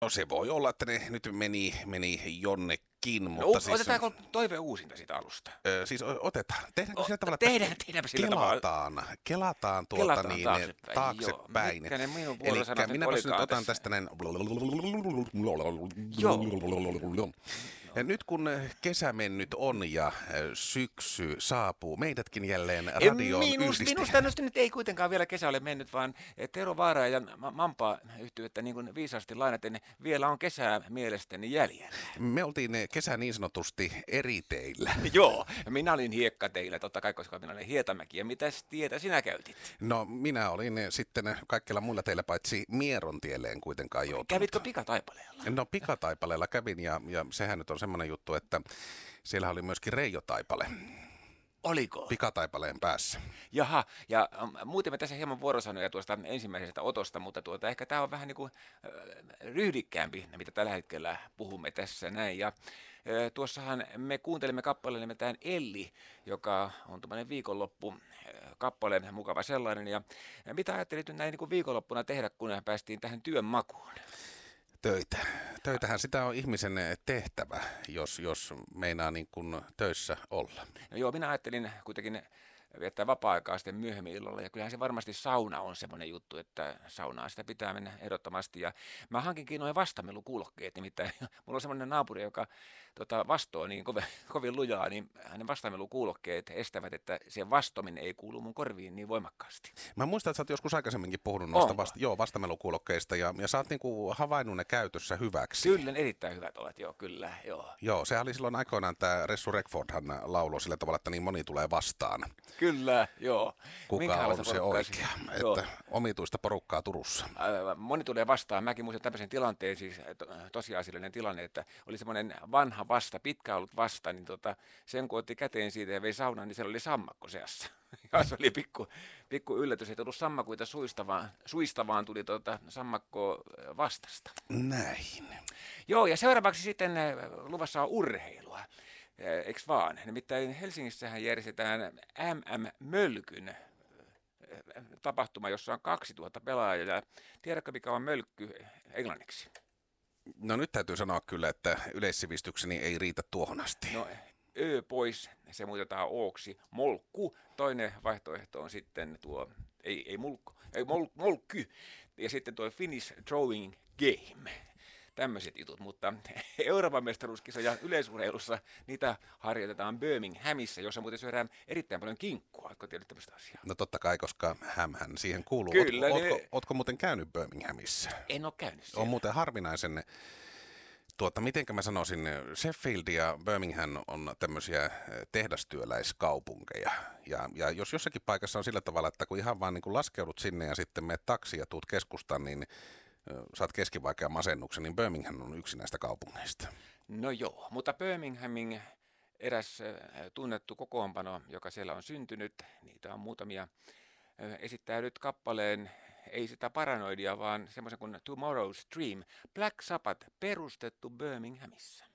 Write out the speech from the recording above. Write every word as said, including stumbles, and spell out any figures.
No se voi olla, että ne nyt meni, meni jonnekin, No, mutta siis... otetaanko toive uusinta siitä alusta? Ö, siis o- otetaan. Tehdäänkö O, sillä tavalla, tehdään, että tehdäänpä sillä tavalla. kelataan, kelataan tuota Kelataan niin taaksepäin, taaksepäin. joo. Mitkä ne minun Eli vuorosanat nyt minäpäs nyt olikaan otan tässä? tästä näin... Joo. Ja nyt kun kesä mennyt on ja syksy saapuu, meidätkin jälleen Ei, radioon Minus, yhdistetään. minusta minusta nyt ei kuitenkaan vielä kesä ole mennyt, vaan Tero Vaara ja Ma- Mampa yhtyivät niin kuin viisaasti lainaten, vielä on kesää mielestäni jäljellä. Me oltiin kesä niin sanotusti eri teillä. Joo, minä olin hiekkateillä, totta kai, koska minä olen Hietamäki. Ja mitäs tietä sinä käytit? No minä olin sitten kaikilla muilla teillä paitsi Mieron tielle en kuitenkaan joutunut. Kävitkö pikataipaleella? No pikataipaleella kävin ja, ja sehän nyt on semmoinen juttu, että siellä oli myöskin Reijo Taipale Oliko? pikataipaleen päässä. Jaha, ja ähm, muuten me tässä hieman vuorosanoja tuosta ensimmäisestä otosta, mutta tuota, ehkä tämä on vähän niin kuin äh, ryhdikkäämpi, mitä tällä hetkellä puhumme tässä näin. Ja äh, tuossahan me kuuntelemme kappaleen nimeltään Elli, joka on tämmöinen viikonloppu äh, kappale, mukava sellainen. Ja, ja mitä ajattelit nyt näin niin kuin viikonloppuna tehdä, kun päästiin tähän työn makuun? Töitä. Töitähän sitä on ihmisen tehtävä, jos, jos meinaa niin kuin töissä olla. No joo, minä ajattelin kuitenkin viettää vapaa-aikaa sitten myöhemmin illalla, ja kyllähän se varmasti sauna on semmoinen juttu, että saunaa sitä pitää mennä ehdottomasti, ja mä hankinkin noin vastamelukuulokkeet, nimittäin mulla on semmoinen naapuri, joka tota, vastoo niin kovin, kovin lujaa, niin hänen vastamelukuulokkeet estävät, että se vastominen ei kuulu mun korviin niin voimakkaasti. Mä muistan, että sä oot joskus aikaisemminkin puhunut noista Onko? vasta, joo, vastamelukuulokkeista, ja, ja sä oot niinku havainnut ne käytössä hyväksi. Kyllä, erittäin hyvät ovat, joo, kyllä, joo. Joo, sehän oli silloin aikoinaan tämä Ressu Reckfordhan lauloi sillä tavalla, että niin moni tulee vastaan. Kyllä, joo. Kuka Minkälaista on se porukkaa oikea, siinä? Joo. että omituista porukkaa Turussa. Ää, Moni tulee vastaan. Mäkin muistan tämmöisen tilanteen, siis to, tosiasiallinen tilanne, että oli semmoinen vanha vasta, pitkä ollut vasta, niin tota, sen kun otti käteen siitä ja vei saunaan, niin siellä oli sammakko seassa. Ja se oli pikku, pikku yllätys, ei tullut sammakuita suista, vaan, suista, vaan tuli tota, sammakko vastasta. Näin. Joo, ja seuraavaksi sitten äh, luvassa on urheilua. Äh, Eiks vaan? Nimittäin Helsingissähän järjestetään M M-mölkyn äh, tapahtuma, jossa on kaksituhatta pelaajaa. Ja tiedätkö, mikä on mölkky englanniksi? No nyt täytyy sanoa kyllä, että yleissivistykseni ei riitä tuohon asti. No, ö pois, se muutetaan ooksi. Molkku. Toinen vaihtoehto on sitten tuo, ei, ei mulkku, ei mol, molkky. Ja sitten tuo Finnish Throwing Game. Tämmöiset jutut, mutta Euroopan mestaruuskisoja yleisurheilussa niitä harjoitetaan Birminghamissa, jossa muuten syödään erittäin paljon kinkkua. Oletko tiedät tämmöistä asiaa? No totta kai, koska hämhän siihen kuuluu. Kyllä, Ootko, ne- ootko, ootko muuten käynyt Birminghamissa? En ole käynyt siellä. On muuten harvinaisen, tuota, mitenkä mä sanoisin, Sheffield ja Birmingham on tämmöisiä tehdastyöläiskaupunkeja. Ja, ja jos jossakin paikassa on sillä tavalla, että kun ihan vaan niin kun laskeudut sinne ja sitten menet taksiin ja tuut keskustaan, niin ö, saat keskivaikean masennuksen, niin Birmingham on yksi näistä kaupungeista. No joo, mutta Birminghamin eräs äh, tunnettu kokoonpano, joka siellä on syntynyt, niitä on muutamia, äh, esittää nyt kappaleen, ei sitä paranoidia, vaan semmoisen kuin Tomorrow's Dream, Black Sabbath, perustettu Birminghamissa.